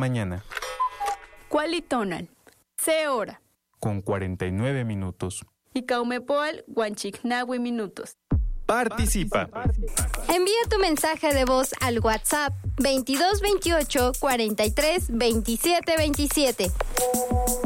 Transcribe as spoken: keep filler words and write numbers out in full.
mañana. Cualitonal, C hora. Con cuarenta y nueve minutos. Y Caumepoal, Huanchignahui minutos. Participa. Envía tu mensaje de voz al WhatsApp veintidós veintiocho cuarenta y tres veintisiete veintisiete.